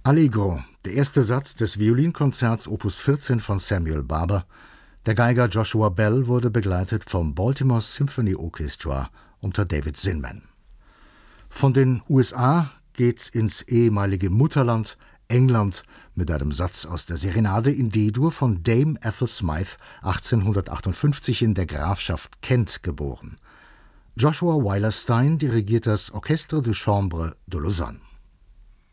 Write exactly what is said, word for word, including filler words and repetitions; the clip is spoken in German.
Allegro, der erste Satz des Violinkonzerts Opus vierzehn von Samuel Barber. Der Geiger Joshua Bell wurde begleitet vom Baltimore Symphony Orchestra unter David Zinman. Von den U S A geht's ins ehemalige Mutterland England mit einem Satz aus der Serenade in D-Dur von Dame Ethel Smythe, achtzehnhundertachtundfünfzig in der Grafschaft Kent geboren. Joshua Weiler Stein dirigiert das Orchestre de Chambre de Lausanne.